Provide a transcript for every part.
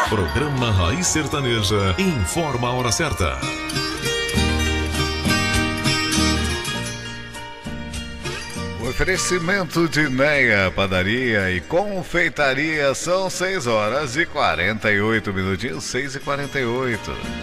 Programa Raiz Sertaneja informa a hora certa. O oferecimento de Neia Padaria e Confeitaria são 6 horas e 48 minutinhos, 6h48.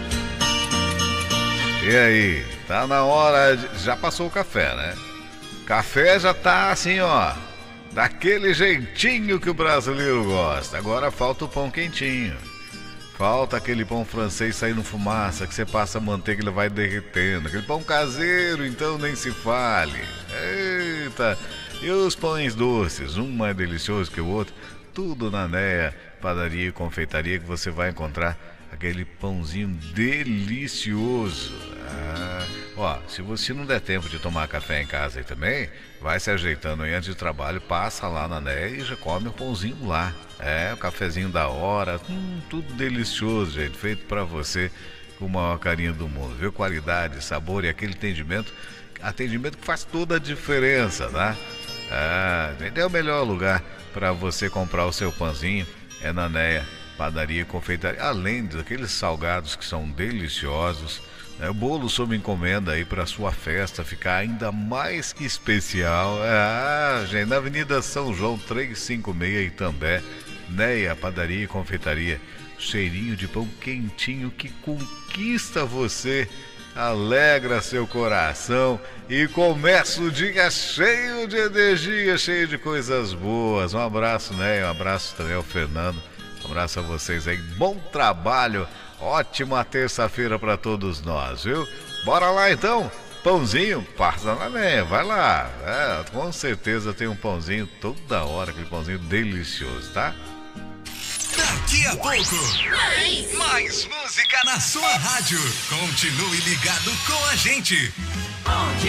E aí, tá na hora já passou o café, né? Café já tá assim, ó, daquele jeitinho que o brasileiro gosta. Agora falta o pão quentinho. Falta aquele pão francês saindo fumaça, que você passa a manteiga e ele vai derretendo. Aquele pão caseiro, então nem se fale. Eita! E os pães doces, um mais delicioso que o outro. Tudo na Neia Padaria e Confeitaria que você vai encontrar aquele pãozinho delicioso. Ó, se você não der tempo de tomar café em casa aí também, vai se ajeitando aí antes do trabalho, passa lá na Neia e já come o pãozinho lá. O cafezinho da hora, tudo delicioso, gente, feito pra você com o maior carinho do mundo, viu? Qualidade, sabor e aquele atendimento que faz toda a diferença, tá? É o melhor lugar para você comprar o seu pãozinho, é na Neia Padaria e Confeitaria, além daqueles salgados que são deliciosos, né? O bolo sob encomenda aí para sua festa ficar ainda mais que especial. Gente, na Avenida São João 356 Itambé, Neia Padaria e Confeitaria, cheirinho de pão quentinho que conquista você, alegra seu coração e começa o dia cheio de energia, cheio de coisas boas. Um abraço, Neia, um abraço também ao Fernando, um abraço a vocês aí, bom trabalho, ótima terça-feira para todos nós, viu? Bora lá então, pãozinho, passa na Neia, vai lá, com certeza tem um pãozinho toda hora, aquele pãozinho delicioso, tá? Daqui a pouco, mais música na sua rádio. Continue ligado com a gente.